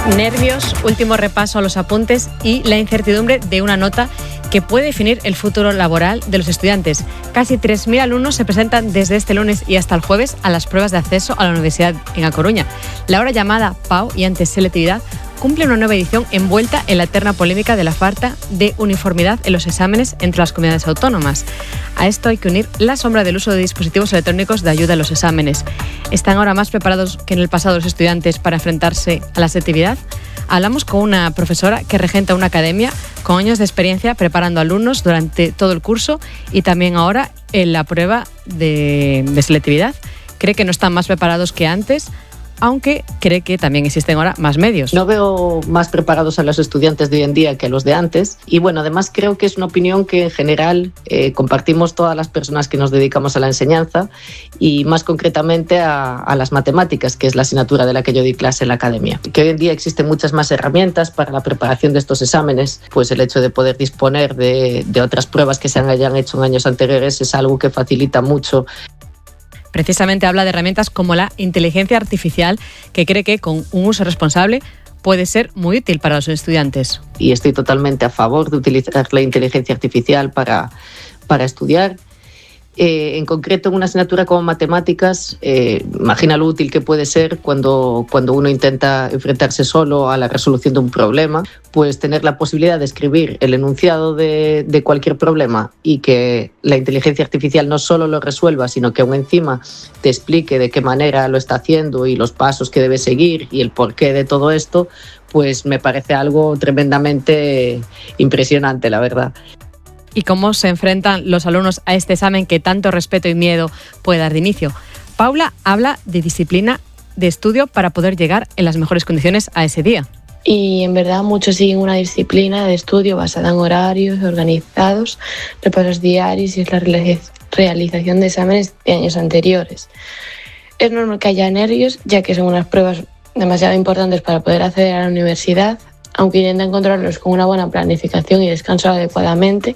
Nervios, último repaso a los apuntes y la incertidumbre de una nota que puede definir el futuro laboral de los estudiantes. Casi 3.000 alumnos se presentan desde este lunes y hasta el jueves a las pruebas de acceso a la universidad en A Coruña. La ahora llamada PAU y antes selectividad cumple una nueva edición envuelta en la eterna polémica de la falta de uniformidad en los exámenes entre las comunidades autónomas. A esto hay que unir la sombra del uso de dispositivos electrónicos de ayuda a los exámenes. ¿Están ahora más preparados que en el pasado los estudiantes para enfrentarse a la selectividad? Hablamos con una profesora que regenta una academia con años de experiencia preparando alumnos durante todo el curso y también ahora en la prueba de selectividad. Cree que no están más preparados que antes, aunque cree que también existen ahora más medios. No veo más preparados a los estudiantes de hoy en día que a los de antes. Y bueno, además creo que es una opinión que en general compartimos todas las personas que nos dedicamos a la enseñanza y más concretamente a las matemáticas, que es la asignatura de la que yo di clase en la academia. Que hoy en día existen muchas más herramientas para la preparación de estos exámenes, pues el hecho de poder disponer de otras pruebas que se hayan hecho en años anteriores es algo que facilita mucho. Precisamente habla de herramientas como la inteligencia artificial, que cree que con un uso responsable puede ser muy útil para los estudiantes. Y estoy totalmente a favor de utilizar la inteligencia artificial para estudiar. En concreto, en una asignatura como matemáticas, imagina lo útil que puede ser cuando uno intenta enfrentarse solo a la resolución de un problema, pues tener la posibilidad de escribir el enunciado de cualquier problema y que la inteligencia artificial no solo lo resuelva, sino que aún encima te explique de qué manera lo está haciendo y los pasos que debe seguir y el porqué de todo esto, pues me parece algo tremendamente impresionante, la verdad. ¿Y cómo se enfrentan los alumnos a este examen que tanto respeto y miedo puede dar de inicio? Paula habla de disciplina de estudio para poder llegar en las mejores condiciones a ese día. Y en verdad muchos siguen una disciplina de estudio basada en horarios organizados, repasos diarios y la realización de exámenes de años anteriores. Es normal que haya nervios, ya que son unas pruebas demasiado importantes para poder acceder a la universidad, aunque intentan controlarlos con una buena planificación y descanso adecuadamente.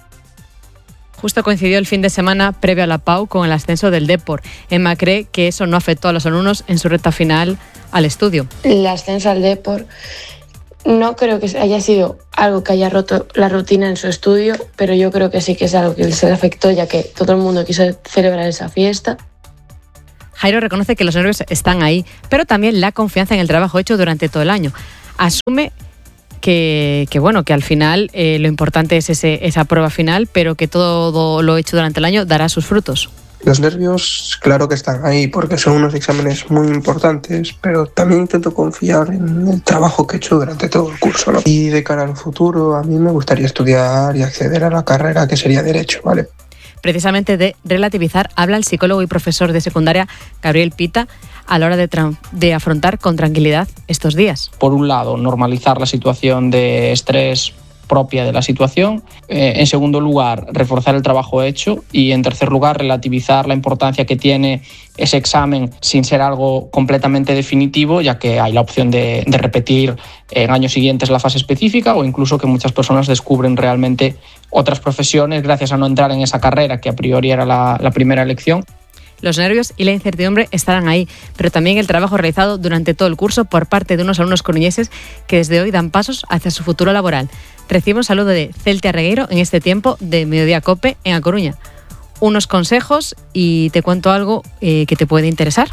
Justo coincidió el fin de semana previo a la PAU con el ascenso del Depor. Emma cree que eso no afectó a los alumnos en su recta final al estudio. El ascenso al Depor no creo que haya sido algo que haya roto la rutina en su estudio, pero yo creo que sí que es algo que les afectó, ya que todo el mundo quiso celebrar esa fiesta. Jairo reconoce que los nervios están ahí, pero también la confianza en el trabajo hecho durante todo el año. Asume que al final lo importante es esa prueba final, pero que todo lo hecho durante el año dará sus frutos. Los nervios, claro que están ahí, porque son unos exámenes muy importantes, pero también intento confiar en el trabajo que he hecho durante todo el curso, ¿no? Y de cara al futuro, a mí me gustaría estudiar y acceder a la carrera que sería Derecho, ¿vale? Precisamente de relativizar habla el psicólogo y profesor de secundaria Gabriel Pita a la hora de afrontar con tranquilidad estos días. Por un lado, normalizar la situación de estrés propia de la situación. En segundo lugar, reforzar el trabajo hecho. Y en tercer lugar, relativizar la importancia que tiene ese examen sin ser algo completamente definitivo, ya que hay la opción de repetir en años siguientes la fase específica o incluso que muchas personas descubren realmente otras profesiones gracias a no entrar en esa carrera que a priori era la primera elección. Los nervios y la incertidumbre estarán ahí, pero también el trabajo realizado durante todo el curso por parte de unos alumnos coruñeses que desde hoy dan pasos hacia su futuro laboral. Recibo un saludo de Celte Arregueiro en este tiempo de Mediodía Cope en A Coruña. Unos consejos y te cuento algo que te puede interesar.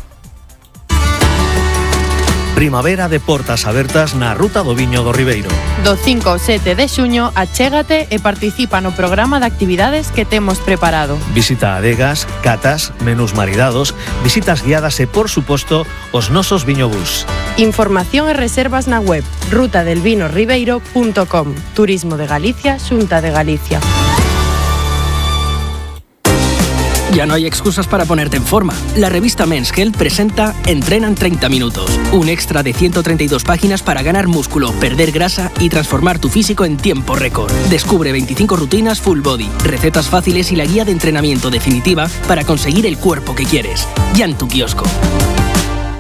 Primavera de portas abertas na Ruta do Viño do Ribeiro. Do 5 ao 7 de xuño, achégate e participa no programa de actividades que temos preparado. Visita adegas, catas, menús maridados, visitas guiadas e, por suposto, os nosos viñobús. Información e reservas na web rutadelvinoribeiro.com. Turismo de Galicia, Xunta de Galicia. Ya no hay excusas para ponerte en forma. La revista Men's Health presenta Entrena en 30 minutos. Un extra de 132 páginas para ganar músculo, perder grasa y transformar tu físico en tiempo récord. Descubre 25 rutinas full body, recetas fáciles y la guía de entrenamiento definitiva para conseguir el cuerpo que quieres. Ya en tu kiosco.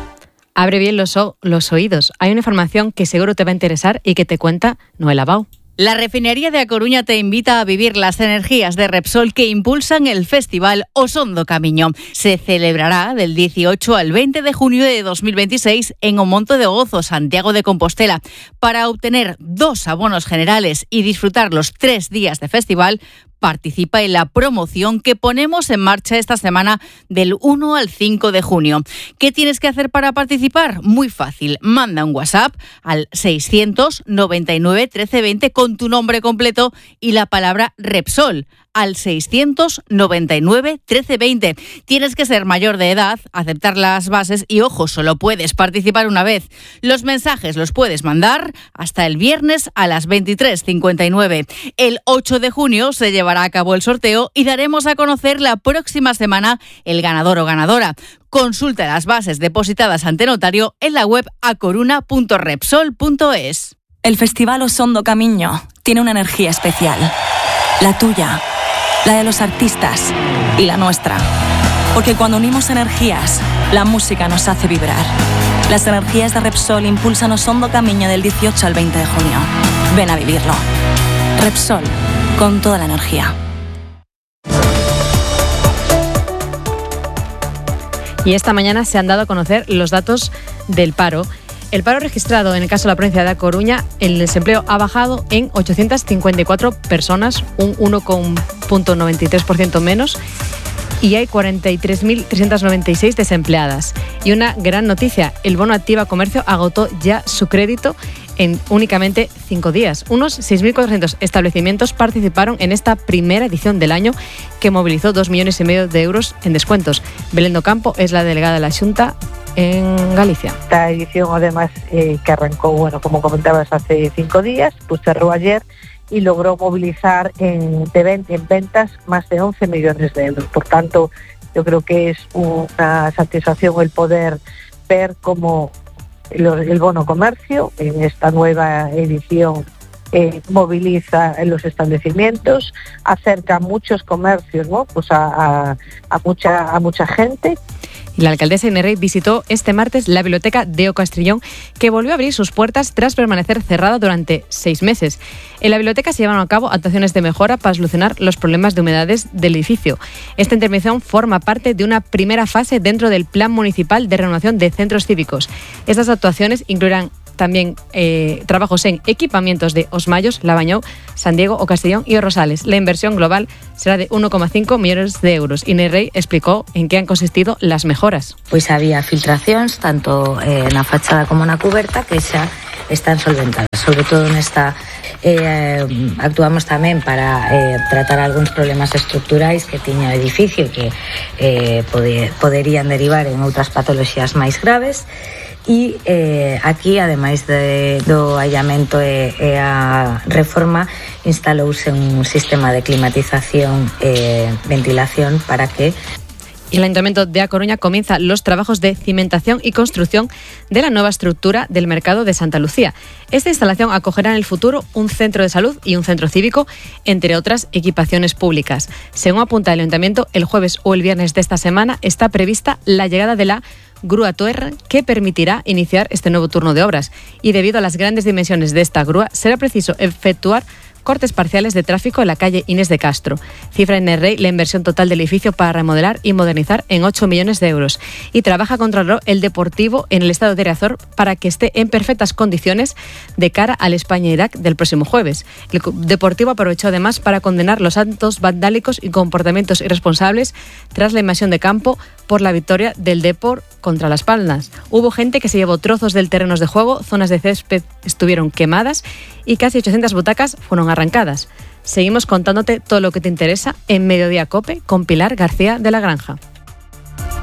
Abre bien los oídos. Hay una información que seguro te va a interesar y que te cuenta Noel Abau. La refinería de A Coruña te invita a vivir las energías de Repsol que impulsan el festival O Son do Camiño. Se celebrará del 18 al 20 de junio de 2026 en O Monte de Gozo, Santiago de Compostela. Para obtener 2 abonos generales y disfrutar los 3 días de festival, participa en la promoción que ponemos en marcha esta semana del 1 al 5 de junio. ¿Qué tienes que hacer para participar? Muy fácil. Manda un WhatsApp al 699 1320 con tu nombre completo y la palabra Repsol al 699 1320. Tienes que ser mayor de edad, aceptar las bases y, ojo, solo puedes participar una vez. Los mensajes los puedes mandar hasta el viernes a las 23:59. El 8 de junio se llevará a cabo el sorteo y daremos a conocer la próxima semana el ganador o ganadora. Consulta las bases depositadas ante notario en la web acoruna.repsol.es. El Festival O Son do Camiño tiene una energía especial. La tuya, la de los artistas y la nuestra. Porque cuando unimos energías, la música nos hace vibrar. Las energías de Repsol impulsan O Son do Camiño del 18 al 20 de junio. Ven a vivirlo. Repsol, con toda la energía. Y esta mañana se han dado a conocer los datos del paro. El paro registrado en el caso de la provincia de A Coruña, el desempleo ha bajado en 854 personas, un 1,93% menos, y hay 43.396 desempleadas. Y una gran noticia, el bono Activa Comercio agotó ya su crédito en únicamente 5 días. Unos 6.400 establecimientos participaron en esta primera edición del año que movilizó 2,5 millones de euros en descuentos. Belén do Campo es la delegada de la Xunta en Galicia. Esta edición, además, que arrancó, bueno, como comentabas, hace 5 días, pues cerró ayer y logró movilizar en ventas más de 11 millones de euros. Por tanto, yo creo que es una satisfacción el poder ver cómo el bono comercio en esta nueva edición moviliza en los establecimientos, acerca a muchos comercios, ¿no? Pues a mucha gente. La alcaldesa Inés Rey visitó este martes la biblioteca de O Castrillón, que volvió a abrir sus puertas tras permanecer cerrada durante 6 meses. En la biblioteca se llevaron a cabo actuaciones de mejora para solucionar los problemas de humedades del edificio. Esta intervención forma parte de una primera fase dentro del Plan Municipal de Renovación de Centros Cívicos. Estas actuaciones incluirán también trabajos en equipamientos de Os Mayos, Labañou, San Diego, O Castellón y Os Rosales. La inversión global será de 1,5 millones de euros. Inés Rey explicó en qué han consistido las mejoras. Pois había filtracións tanto na fachada como na cuberta que xa están solventadas. Sobre todo nesta actuamos tamén para tratar algúns problemas estruturais que tiña o edificio que poderían derivar en outras patoloxías máis graves. E aquí, ademais do allamento e a reforma, instalouse un sistema de climatización e ventilación para que... El Ayuntamiento de A Coruña comienza los trabajos de cimentación y construcción de la nueva estructura del mercado de Santa Lucía. Esta instalación acogerá en el futuro un centro de salud y un centro cívico, entre otras equipaciones públicas. Según apunta el Ayuntamiento, el jueves o el viernes de esta semana está prevista la llegada de la grúa Toer, que permitirá iniciar este nuevo turno de obras. Y debido a las grandes dimensiones de esta grúa, será preciso efectuar cortes parciales de tráfico en la calle Inés de Castro. Cifra Inés Rey la inversión total del edificio para remodelar y modernizar en 8 millones de euros. Y trabaja contra el Deportivo en el estado de Riazor para que esté en perfectas condiciones de cara al España-Irak del próximo jueves. El Deportivo aprovechó además para condenar los actos vandálicos y comportamientos irresponsables tras la invasión de campo por la victoria del Depor contra Las Palmas. Hubo gente que se llevó trozos del terrenos de juego, zonas de césped estuvieron quemadas y casi 800 butacas fueron arrancadas. Seguimos contándote todo lo que te interesa en Mediodía Cope con Pilar García de la Granja.